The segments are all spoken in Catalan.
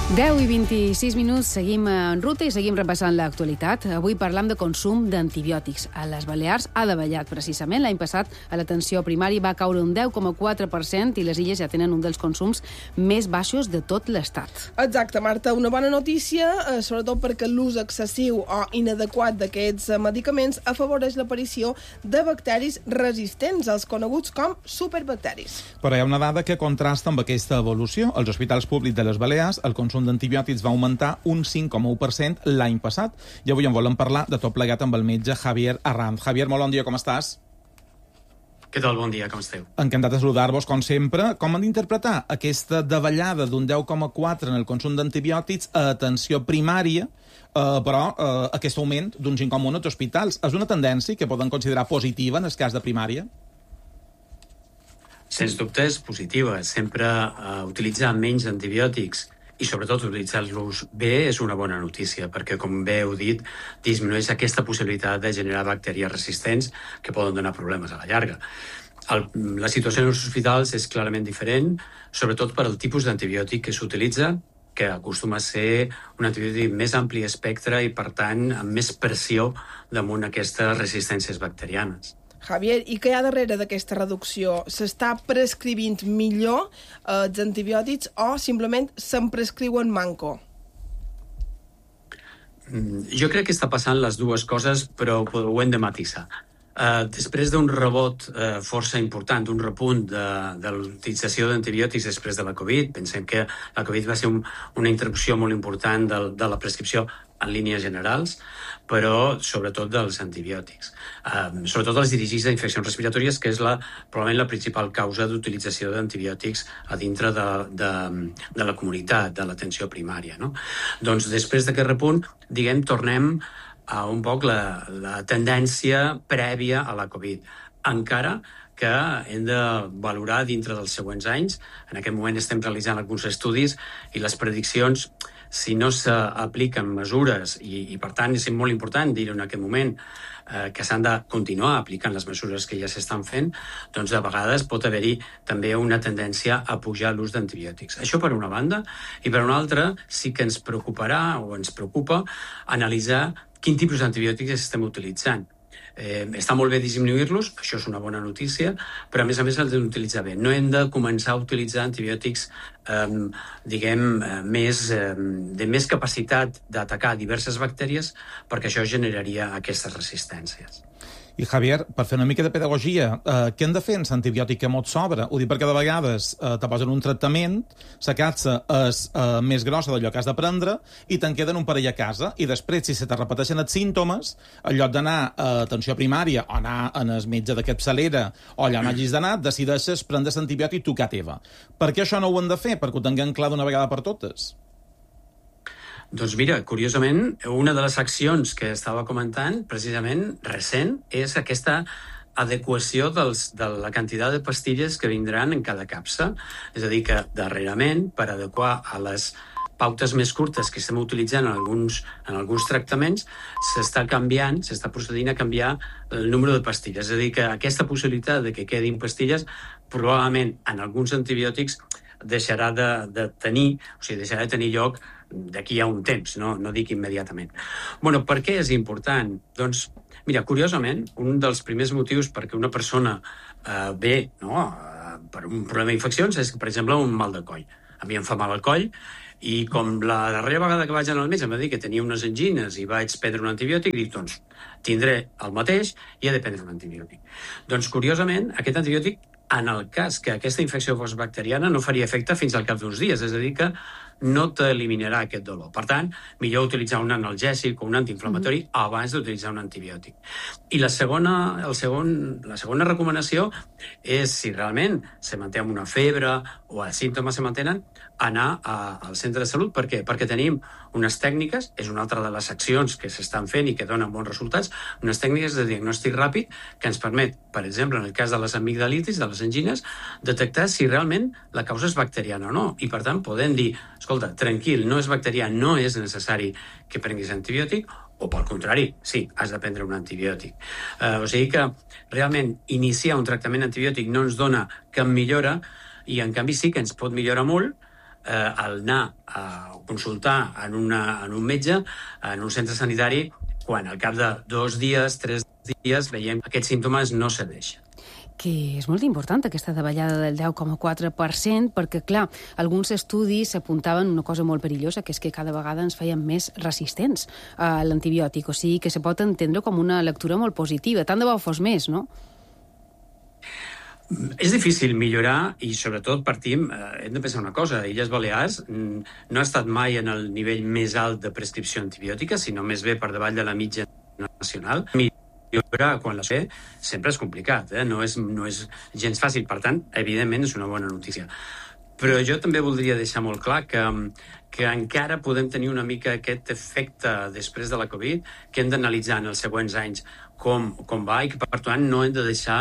10 i 26 minuts, seguim en ruta i seguim repassant l'actualitat. Avui parlam de consum d'antibiòtics. A les Balears ha davallat precisament. L'any passat a l'atenció primària va caure un 10,4% i les Illes ja tenen un dels consums més baixos de tot l'Estat. Exacte, Marta. Una bona notícia, sobretot perquè l'ús excessiu o inadequat d'aquests medicaments afavoreix l'aparició de bacteris resistents, els coneguts com superbacteris. Però hi ha una dada que contrasta amb aquesta evolució. Als hospitals públics de les Balears, el consum d'antibiòtics va augmentar un 5,1% l'any passat. I avui en volem parlar de tot plegat amb el metge Javier Arranz. Javier, molt bon dia, com estàs? Què tal? Bon dia, com esteu? Encantat de saludar-vos, com sempre. Com han d'interpretar aquesta davallada d'un 10,4% en el consum d'antibiòtics a atenció primària, però aquest augment d'un 5,1% als hospitals? És una tendència que poden considerar positiva en el cas de primària? Sens dubte és positiva. Sempre utilitzar menys antibiòtics i sobretot utilitzar-los bé és una bona notícia, perquè, com bé heu dit, disminueix aquesta possibilitat de generar bacteris resistents que poden donar problemes a la llarga. La situació en els hospitals és clarament diferent, sobretot per al tipus d'antibiòtic que s'utilitza, que acostuma a ser un antibiòtic més ampli espectre i, per tant, amb més pressió damunt aquestes resistències bacterianes. Javier, i què hi ha darrere d'aquesta reducció? S'està prescrivint millor els antibiòtics o simplement se'n prescriuen manco? Jo crec que està passant les dues coses, però ho hem de matisar. Després d'un rebot força important, un repunt de l'utilització d'antibiòtics després de la Covid, pensem que la Covid va ser una interrupció molt important de la prescripció en línies generals, però sobretot dels antibiòtics. Sobretot els dirigits a infeccions respiratòries, que és probablement la principal causa d'utilització d'antibiòtics a dintre de la comunitat, de l'atenció primària, no? Doncs després d'aquest repunt, tornem a un poc la tendència prèvia a la Covid. Encara que hem de valorar dintre dels següents anys. En aquest moment estem realitzant alguns estudis i les prediccions, si no s'apliquen mesures, i per tant és molt important dir en aquest moment que s'han de continuar aplicant les mesures que ja s'estan fent, doncs de vegades pot haver-hi també una tendència a pujar l'ús d'antibiòtics. Això per una banda, i per una altra sí que ens preocuparà o ens preocupa analitzar quin tipus d'antibiòtics estem utilitzant. Està molt bé disminuir-los, això és una bona notícia, però a més els hem d'utilitzar bé. No hem de començar a utilitzar antibiòtics de més capacitat d'atacar diverses bactèries, perquè això generaria aquestes resistències. I, Javier, per fer una mica de pedagogia, què hem de fer amb l'antibiòtic que mos sobra? Ho dic perquè de vegades te posen un tractament, la capsa és més grossa d'allò que has de prendre i te'n queden un parell a casa i després, si se te repeteixen els símptomes, en lloc d'anar a atenció primària o anar en el metge de capçalera o allà on hagis d'anar, decideixes prendre l'antibiòtic tu a teva. Per què això no ho hem de fer? Perquè ho tinguem clar d'una vegada per totes? Doncs mira, curiosament, una de les accions que estava comentant, precisament recent, és aquesta adequació de la quantitat de pastilles que vindran en cada capsa. És a dir, que darrerament, per adequar a les pautes més curtes que estem utilitzant en alguns tractaments, s'està procedint a canviar el número de pastilles. És a dir, que aquesta possibilitat de que quedin pastilles, probablement en alguns antibiòtics deixarà de tenir lloc d'aquí a un temps, no dic immediatament. Per què és important? Doncs, mira, curiosament, un dels primers motius perquè una persona ve per un problema d'infeccions és, per exemple, un mal de coll. A mi em fa mal al coll i com la darrera vegada que vaig anar al metge em va dir que tenia unes angines i vaig prendre un antibiòtic, dic, doncs, tindré el mateix i he de prendre un antibiòtic. Doncs, curiosament, aquest antibiòtic, en el cas que aquesta infecció fos bacteriana, no faria efecte fins al cap d'uns dies, és a dir, que no t'eliminarà aquest dolor. Per tant, millor utilitzar un analgèsic o un antiinflamatori abans d'utilitzar un antibiòtic. I la segona recomanació és, si realment se manté amb una febre o els símptomes se mantenen, anar al centre de salut. Per què? Perquè tenim unes tècniques, és una altra de les accions que s'estan fent i que donen bons resultats, unes tècniques de diagnòstic ràpid que ens permet, per exemple, en el cas de les amigdalitis, de les angines, detectar si realment la causa és bacteriana o no. I, per tant, podem dir, escolta, tranquil, no és bacterià, no és necessari que prenguis antibiòtic, o pel contrari, sí, has de prendre un antibiòtic. O sigui que realment iniciar un tractament antibiòtic no ens dona cap millora i en canvi sí que ens pot millorar molt al anar a consultar en un metge, en un centre sanitari, quan al cap de 2 dies, 3 dies, veiem que aquests símptomes no cedeixen. Que és molt important aquesta davallada del 10,4%, perquè, clar, alguns estudis apuntaven una cosa molt perillosa, que és que cada vegada ens feien més resistents a l'antibiòtic, o sigui que se pot entendre com una lectura molt positiva. Tant de bo fos més, no? És difícil millorar i, sobretot, hem de pensar una cosa. Illes Balears no ha estat mai en el nivell més alt de prescripció antibiòtica, sinó més bé per davall de la mitja nacional. Millorar quan la sé sempre és complicat, no és gens fàcil. Per tant, evidentment, és una bona notícia. Però jo també voldria deixar molt clar que encara podem tenir una mica aquest efecte després de la Covid, que hem d'analitzar en els següents anys com va i que, per tant, no hem de deixar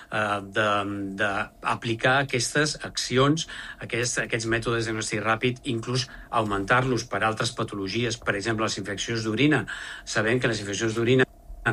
d'aplicar aquestes accions, aquests mètodes de diagnòstic ràpid, inclús augmentar-los per altres patologies, per exemple, les infeccions d'orina. Sabem que les infeccions d'orina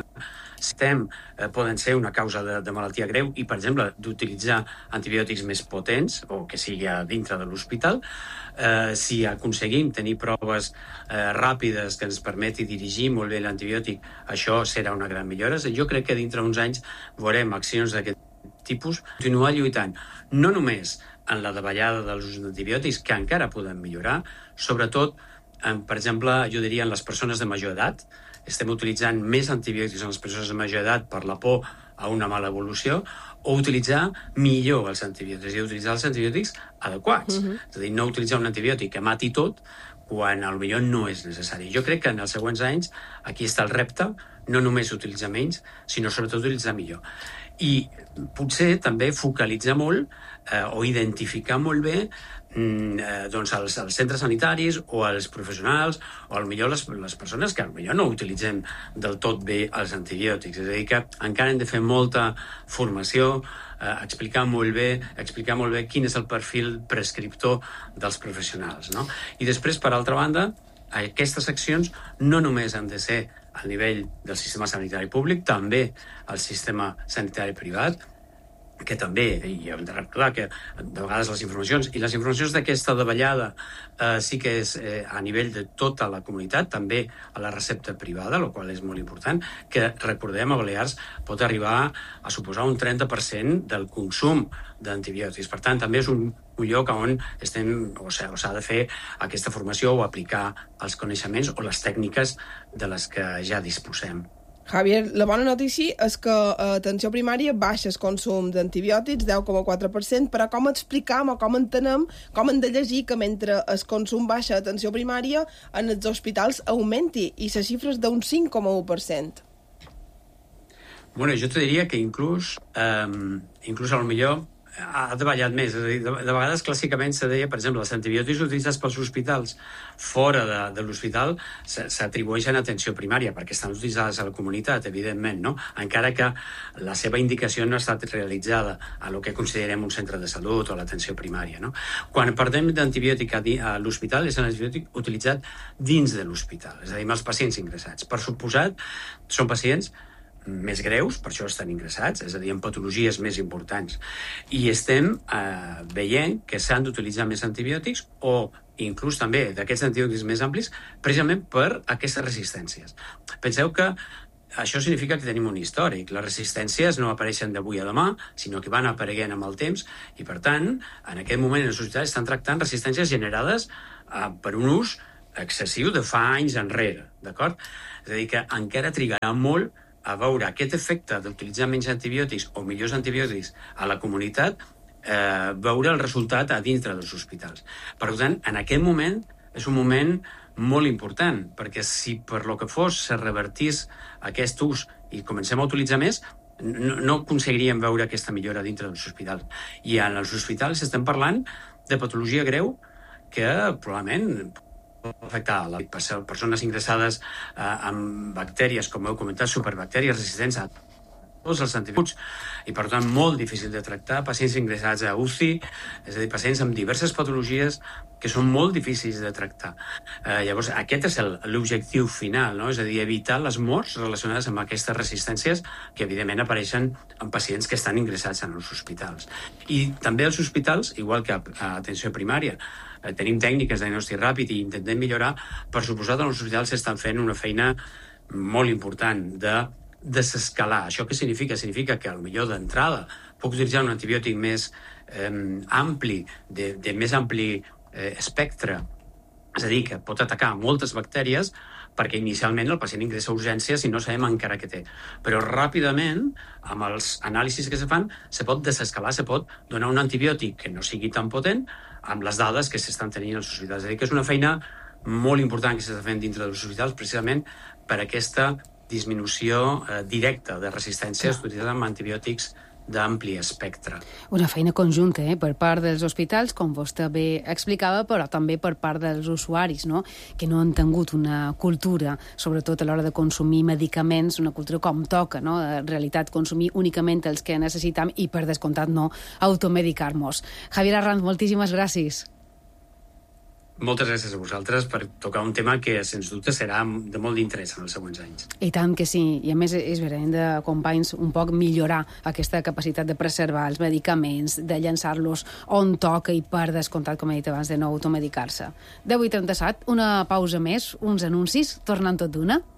poden ser una causa de malaltia greu i, per exemple, d'utilitzar antibiòtics més potents o que sigui a dintre de l'hospital. Si aconseguim tenir proves ràpides que ens permeti dirigir molt bé l'antibiòtic, això serà una gran millora. Jo crec que dintre d'uns anys veurem accions d'aquest tipus. Continuar lluitant no només en la davallada dels usos d'antibiòtics, que encara poden millorar, sobretot, per exemple, jo diria en les persones de major edat. Estem utilitzant més antibiòtics en les persones de major edat per la por a una mala evolució, o utilitzar millor els antibiòtics, i utilitzar els antibiòtics adequats. És a dir, no utilitzar un antibiòtic que mati tot quan potser no és necessari. Jo crec que en els següents anys aquí està el repte, no només utilitzar menys, sinó sobretot utilitzar millor. I potser també focalitzar molt o identificar molt bé doncs els centres sanitaris o els professionals o potser les persones que potser no utilitzem del tot bé els antibiòtics. És a dir, que encara hem de fer molta formació, explicar molt bé quin és el perfil prescriptor dels professionals, no? I després, per altra banda, aquestes accions no només han de ser al nivell del sistema sanitari públic, també al sistema sanitari privat, que també, i hem de recordar que de vegades les informacions d'aquesta davallada sí que és a nivell de tota la comunitat, també a la recepta privada, el qual és molt important, que recordem a Balears pot arribar a suposar un 30% del consum d'antibiòtics. Per tant, també és un lloc on s'ha de fer aquesta formació o aplicar els coneixements o les tècniques de les que ja disposem. Javier, la bona notícia és que a atenció primària baixa el consum d'antibiòtics, 10,4%, però com explicam o com entenem, com hem de llegir que mentre el consum baixa a atenció primària, en els hospitals augmenti, i la xifra és d'un 5,1%. Bueno, jo te diria que inclús a lo millor ha davallat més. És a dir, de vegades clàssicament se deia, per exemple, els antibiòtics utilitzats pels hospitals fora de l'hospital s'atribueixen a atenció primària perquè estan utilitzades a la comunitat, evidentment, no? Encara que la seva indicació no ha estat realitzada a lo que considerem un centre de salut o l'atenció primària, no? Quan parlem d'antibiòtic a l'hospital, és un antibiòtic utilitzat dins de l'hospital, és a dir, amb els pacients ingressats. Per suposat, són pacients més greus, per això estan ingressats, és a dir, amb patologies més importants. I estem veient que s'han d'utilitzar més antibiòtics o inclús també d'aquests antibiòtics més amplis precisament per aquestes resistències. Penseu que això significa que tenim un històric. Les resistències no apareixen d'avui a demà, sinó que van apareguent amb el temps i, per tant, en aquest moment els hospitals estan tractant resistències generades per un ús excessiu de fa anys enrere, d'acord? És a dir, que encara trigarà molt a veure aquest efecte d'utilitzar menys antibiòtics o millors antibiòtics a la comunitat, veure el resultat a dintre dels hospitals. Per tant, en aquest moment és un moment molt important, perquè si per lo que fos se revertís aquest ús i comencem a utilitzar més, no aconseguiríem veure aquesta millora dintre dels hospitals. I en els hospitals estem parlant de patologia greu que probablement afectar les persones ingressades amb bactèries, com heu comentat, superbactèries resistents a tots els antibiòtics i, per tant, molt difícil de tractar, pacients ingressats a UCI, és a dir, pacients amb diverses patologies que són molt difícils de tractar. Llavors, aquest és l'objectiu final, no? És a dir, evitar les morts relacionades amb aquestes resistències que, evidentment, apareixen en pacients que estan ingressats en els hospitals. I també els hospitals, igual que a atenció primària, tenim tècniques de diagnòstic ràpid i intentem millorar, per suposat en els hospitals s'estan fent una feina molt important de desescalar. Això què significa? Significa que potser d'entrada puc utilitzar un antibiòtic més ampli, de més ampli espectre, és a dir, que pot atacar moltes bactèries, perquè inicialment el pacient ingressa a urgències i no sabem encara què té. Però ràpidament, amb els anàlisis que se fan, se pot desescalar, se pot donar un antibiòtic que no sigui tan potent amb les dades que s'estan tenint als hospitals. És a dir, que és una feina molt important que s'està fent dintre dels hospitals precisament per aquesta disminució directa de resistències utilitzades amb antibiòtics d'ampli espectre. Una feina conjunta, per part dels hospitals, com vostè bé explicava, però també per part dels usuaris, no? Que no han tingut una cultura, sobretot a l'hora de consumir medicaments, una cultura com toca, no? En realitat, consumir únicament els que necessitem i, per descomptat, no automedicar-nos. Javier Arranz, moltíssimes gràcies. Moltes gràcies a vosaltres per tocar un tema que, sens dubte, serà de molt d'interès en els següents anys. I tant que sí. I, a més, és vera, hem de, companys, un poc millorar aquesta capacitat de preservar els medicaments, de llançar-los on toca i, per descomptat, com he dit abans, de no automedicar-se. 10:37, una pausa més, uns anuncis, tornant tot d'una.